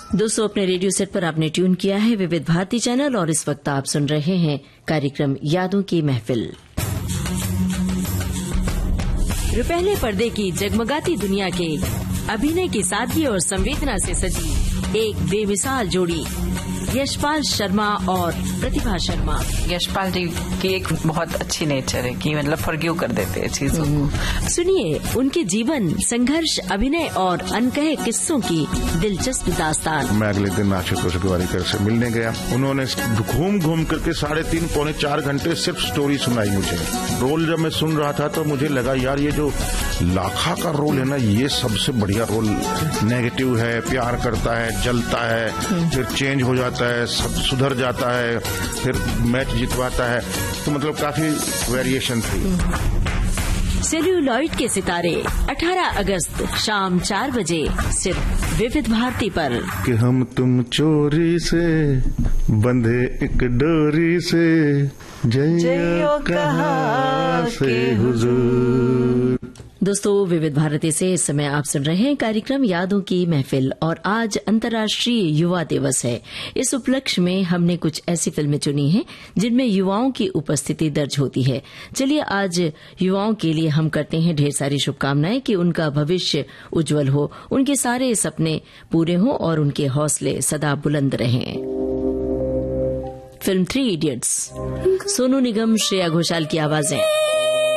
दोस्तों, अपने radio set पर आपने ट्यून किया है विविध भारती चैनल और इस वक्त आप सुन रहे हैं कार्यक्रम यादों की महफिल। रुपहले पर्दे की जगमगाती दुनिया के अभिनय की सादगी और संवेदना से सजी एक बेमिसाल जोड़ी, यशपाल शर्मा और प्रतिभा शर्मा। यशपाल जी की एक बहुत अच्छी नेचर है कि मतलब फॉरगिव कर देते हैं चीजों को। सुनिए उनके जीवन, संघर्ष, अभिनय और अनकहे किस्सों की दिलचस्प दास्तान। मैं अगले दिन आशुतोष गोवारिकर से मिलने गया। उन्होंने घूम घूम करके 3.5 पौने 4 घंटे सिर्फ स्टोरी सुनाई मुझे। रोल जब मैं सुन रहा था तो मुझे लगा यार ये जो लाखा का रोल है ना, ये सबसे बढ़िया रोल। नेगेटिव है, प्यार करता है, जलता है, फिर चेंज हो जाता है, सब सुधर जाता है, फिर मैच जितवाता है। तो मतलब काफी वेरिएशन थी। सेल्यूलॉइड के सितारे 18 अगस्त शाम 4 बजे सिर्फ विविध भारती पर। कि हम तुम चोरी से बंधे एक डोरी से, जइयो कहाँ से हुजूर। दोस्तों, विविध भारती से इस समय आप सुन रहे हैं कार्यक्रम यादों की महफिल और आज अंतर्राष्ट्रीय युवा दिवस है। इस उपलक्ष्य में हमने कुछ ऐसी फिल्में चुनी हैं जिनमें युवाओं की उपस्थिति दर्ज होती है। चलिए आज युवाओं के लिए हम करते हैं ढेर सारी शुभकामनाएं कि उनका भविष्य उज्जवल हो, उनके सारे सपने पूरे हों और उनके हौसले सदा बुलंद रहें। फिल्म 3 इडियट्स, सोनू निगम, श्रेया घोषाल की आवाजें।